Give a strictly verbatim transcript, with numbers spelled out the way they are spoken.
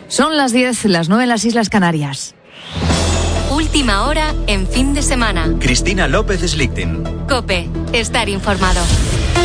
Son las diez, las nueve en las Islas Canarias. Última hora en fin de semana. Cristina López Slichting. COPE. Estar informado.